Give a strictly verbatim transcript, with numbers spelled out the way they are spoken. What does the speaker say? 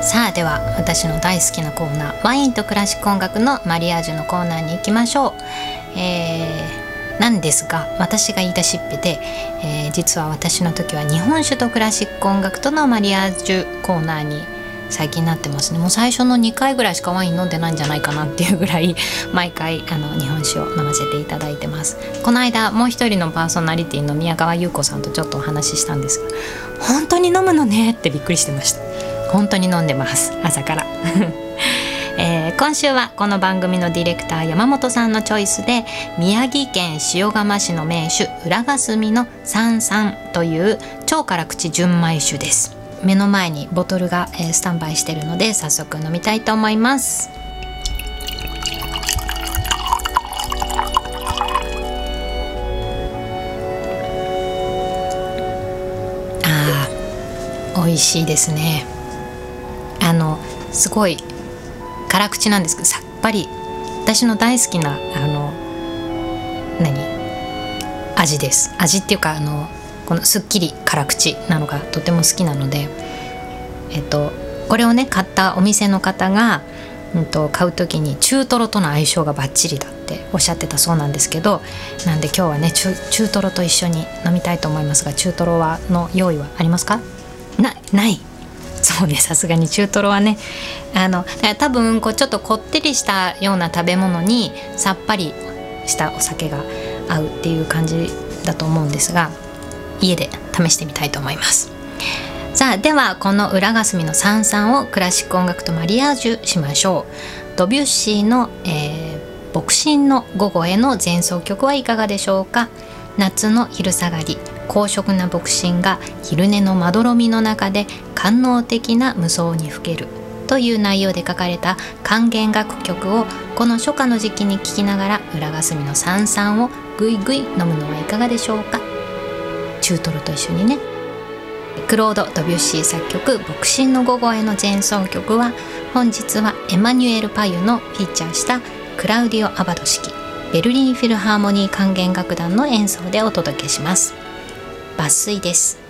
さあでは私の大好きなコーナー、ワインとクラシック音楽のマリアージュのコーナーに行きましょう。えー、なんですが私が言い出しっぺで、えー、実は私の時は日本酒とクラシック音楽とのマリアージュコーナーに最近なってますね。もう最初のにかいぐらいしかワイン飲んでないんじゃないかなっていうぐらい毎回あの日本酒を飲ませていただいてます。この間もう一人のパーソナリティの宮川優子さんとちょっとお話ししたんですが、本当に飲むのねってびっくりしてました。本当に飲んでます朝から、えー、今週はこの番組のディレクター山本さんのチョイスで宮城県塩釜市の名酒浦霞の三三という超辛口純米酒です。目の前にボトルが、えー、スタンバイしているので早速飲みたいと思います。あー、美味しいですね。あのすごい辛口なんですけどさっぱり、私の大好きなあの何味です。味っていうかあのこのすっきり辛口なのがとても好きなので、えっとこれをね買ったお店の方が、うん、と買う時に中トロとの相性がバッチリだっておっしゃってたそうなんですけど、なんで今日はね 中, 中トロと一緒に飲みたいと思いますが、中トロはの用意はありますか？なないそうね、さすがに中トロはね、あの多分こうちょっとこってりしたような食べ物にさっぱりしたお酒が合うっていう感じだと思うんですが、家で試してみたいと思います。さあではこの浦霞の三三をクラシック音楽とマリアージュしましょう。ドビュッシーの、えー、牧神の午後への前奏曲はいかがでしょうか。夏の昼下がり、高尚な牧神が昼寝のまどろみの中で官能的な無双にふけるという内容で書かれた管弦楽曲をこの初夏の時期に聴きながら浦霞の三三をぐいぐい飲むのはいかがでしょうか。中トロと一緒にね。クロード・ドビュッシー作曲牧神の午後への前奏曲は本日はエマニュエル・パユのフィーチャーしたクラウディオ・アバド式ベルリンフィルハーモニー管弦楽団の演奏でお届けします。抜粋です。